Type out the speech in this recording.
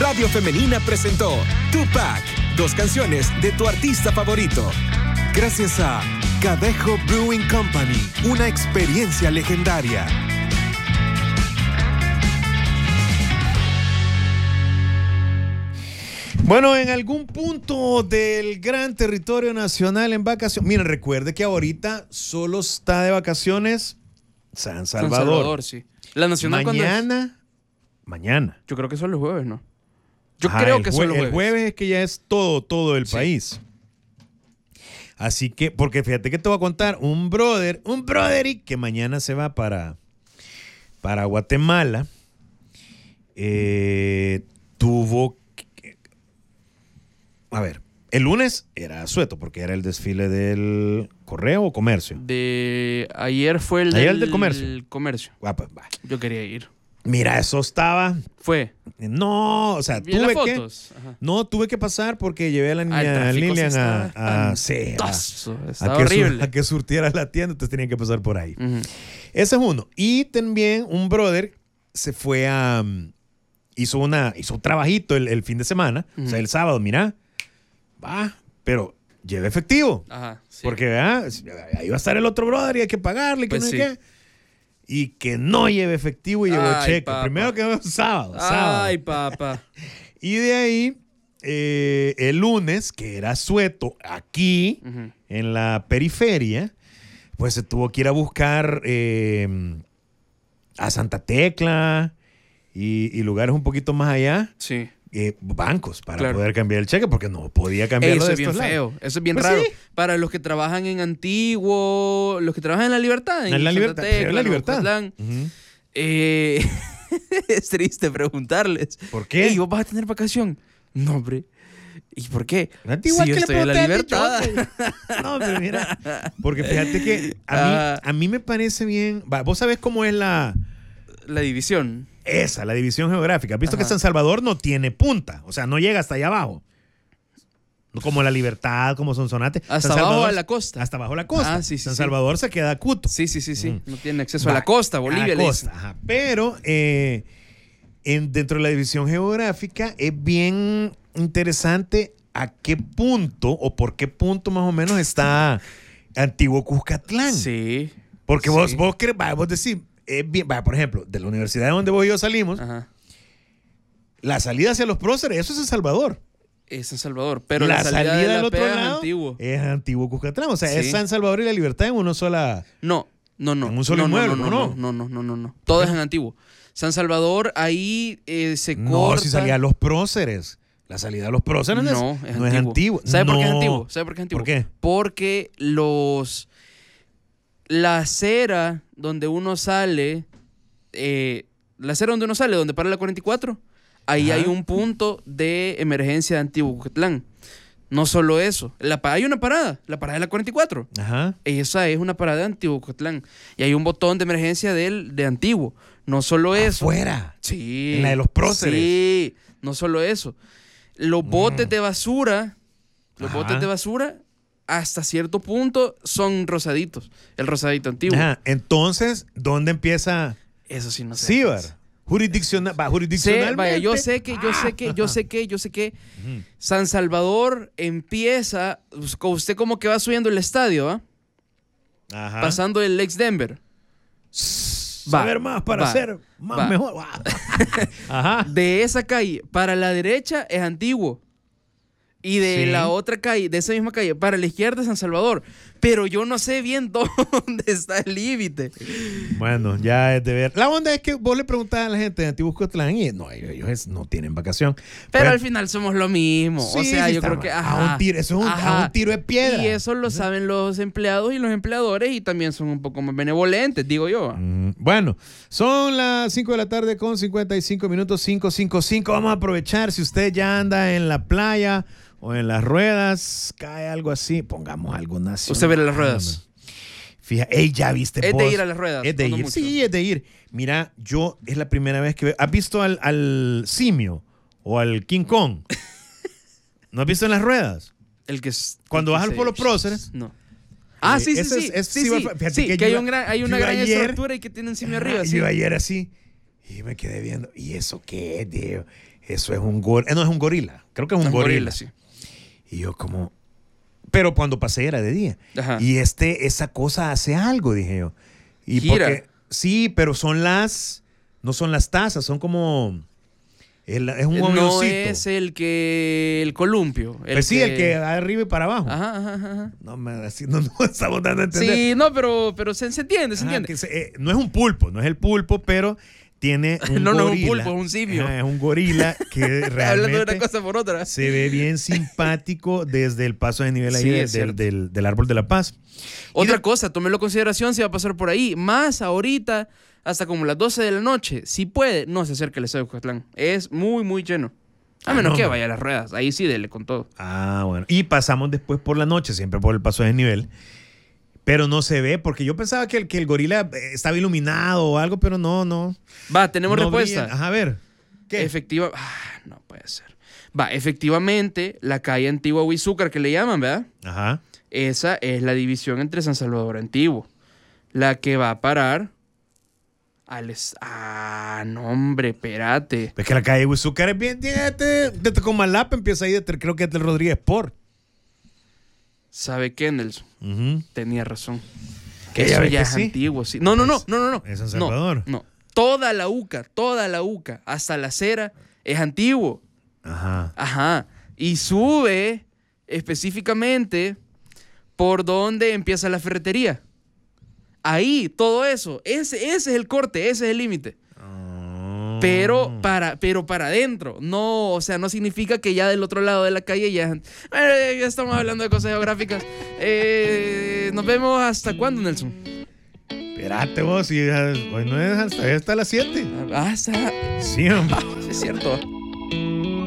Radio Femenina presentó Tupac, 2 canciones de tu artista favorito. Gracias a Cadejo Brewing Company, una experiencia legendaria. Bueno, en algún punto del gran territorio nacional en vacaciones. Miren, recuerde que ahorita solo está de vacaciones San Salvador. San Salvador, sí. La nacional Mañana. Yo creo que son los jueves, ¿no? Yo creo que son los jueves. El jueves es que ya es todo el país. Así que, porque fíjate que te voy a contar, un brother que mañana se va para Guatemala, tuvo que, a ver, el lunes era asueto porque era el desfile del Correo o Comercio. Ayer fue el del Comercio. Yo quería ir. Mira, eso estaba. ¿Fue? No, o sea, tuve que pasar porque llevé a la niña Lilian a que surtiera la tienda, entonces tenían que pasar por ahí. Uh-huh. Ese es uno. Y también un brother se fue hizo un trabajito el fin de semana, uh-huh. O sea, el sábado, mira, pero llevé efectivo. Ajá, sí. Porque ahí va a estar el otro brother y hay que pagarle, que pues no sé qué. Y que no lleve efectivo y llevo cheque. Papá. Primero que sábado. Ay, papá. Y de ahí, el lunes, que era asueto, aquí, uh-huh. En la periferia, pues se tuvo que ir a buscar a Santa Tecla y lugares un poquito más allá. Sí. Bancos para poder cambiar el cheque porque no podía cambiarlo de estos lados. Eso es bien feo, eso es bien raro. Sí. Para los que trabajan en Antiguo, los que trabajan en La Libertad. En La Libertad. Tecla, La Libertad. Uh-huh. Es triste preguntarles. ¿Por qué? ¿Y vos vas a tener vacación? No, hombre. ¿Y por qué? Igual si que yo estoy en La Libertad. No, pero mira, porque fíjate que a mí me parece bien. Vos sabés cómo es la división. La división geográfica. ¿Has visto que San Salvador no tiene punta? O sea, no llega hasta allá abajo. Como La Libertad, como Sonsonate. Hasta abajo de la costa. Hasta abajo de la costa. Sí, San Salvador se queda cuto. Sí. No tiene acceso a la costa, Bolivia. A la costa, ajá. Pero dentro de la división geográfica es bien interesante a qué punto o por qué punto más o menos está Antiguo Cuscatlán. Sí. Porque vos decís... bien, por ejemplo, de la universidad donde vos y yo salimos, ajá. La salida hacia los próceres, eso es San Salvador. Es San Salvador, pero la salida del otro lado es Antiguo Cuscatlán. O sea, es San Salvador y La Libertad en una sola. No. En un solo inmueble, no. Todo es en Antiguo. San Salvador, ahí se corta. No, si salía a los próceres. La salida a los próceres no es Antiguo. ¿Sabe por qué es Antiguo? ¿Por qué? Porque la acera donde uno sale, donde para la 44, ahí hay un punto de emergencia de Antiguo Cuscatlán. No solo eso, hay una parada, la parada de la 44. Ajá. Esa es una parada de Antiguo Cuscatlán. Y hay un botón de emergencia de Antiguo. No solo eso. ¿Afuera? Sí. En la de los próceres. Sí, no solo eso. Los botes de basura, hasta cierto punto son rosaditos. El rosadito antiguo. Ajá. Entonces, ¿dónde empieza? Eso sí no sé. Cibar. Jurisdiccionalmente. Sí, vaya, yo sé que. San Salvador empieza, usted como que va subiendo el estadio, Ajá. Pasando el Lex Denver. Saber más para ser más mejor. Ajá. De esa calle para la derecha es Antiguo. Y de la otra calle, de esa misma calle, para la izquierda es San Salvador. Pero yo no sé bien dónde está el límite. Bueno, ya es de ver. La onda es que vos le preguntás a la gente de Antiguo Cuscatlán y ellos no tienen vacación. Pero al final somos lo mismo. Sí, o sea, yo creo que a un tiro de piedra. Y eso lo saben los empleados y los empleadores y también son un poco más benevolentes, digo yo. Bueno, son las 5 de la tarde con 55 minutos, 5:55. Vamos a aprovechar si usted ya anda en la playa o en las ruedas, cae algo así, pongamos algo nacional. ¿Usted ve las ruedas? Fíjate, ya viste ¿Es vos. de ir a las ruedas? Es de ir, sí, es de ir. Mira, es la primera vez que veo. ¿Has visto al simio o al King Kong? ¿No has visto en las ruedas? Cuando vas al Polo Próceres. No. Sí. Fíjate que hay una gran estructura y que tiene un simio arriba. Yo ayer así, y me quedé viendo, ¿y eso qué es, tío? eso es un gorila. No, es un gorila. Creo que es un gorila. Sí. Y yo como... Pero cuando pasé era de día. Ajá. Y esa cosa hace algo, dije yo. Y Gira. porque... Sí, pero no son las tazas, son como... Es un avioncito. No es el columpio. El que va arriba y para abajo. Ajá. No estamos dando a entender. Sí, no, pero se entiende, se entiende. No es un pulpo, no es el pulpo, pero tiene un gorila. No es un pulpo, es un simio. Es un gorila que realmente hablando de una cosa por otra. Se ve bien simpático desde el paso de nivel ahí del Árbol de la Paz. Otra cosa, tómelo en consideración si va a pasar por ahí. Más ahorita, hasta como las 12 de la noche. Si puede, no se acerque al estadio de Cuscatlán. Es muy, muy lleno. A menos que vaya a las ruedas. Ahí sí, dele con todo. Bueno. Y pasamos después por la noche, siempre por el paso de nivel. Pero no se ve, porque yo pensaba que el gorila estaba iluminado o algo, pero no. Tenemos respuesta. Ajá, a ver. ¿Qué? No puede ser. Efectivamente, la calle Antigua Huizúcar, que le llaman, ¿verdad? Ajá. Esa es la división entre San Salvador Antiguo. La que va a parar no, hombre, espérate. Es que la calle Huizúcar es bien, desde Comalapa empieza ahí, creo que es del Rodríguez Sport. ¿Sabe qué, Nelson? Uh-huh. Tenía razón. Que eso ya es antiguo, sí. No. Es San Salvador. No. Toda la UCA, hasta la acera, es antiguo. Ajá. Y sube específicamente por donde empieza la ferretería. Ahí, todo eso. Ese es el corte, ese es el límite. Pero para adentro. No, o sea, no significa que ya del otro lado de la calle ya estamos hablando de cosas geográficas. Nos vemos hasta cuándo, Nelson. Espérate vos, hoy no es hasta las 7. Hasta. Sí, hombre. Es cierto.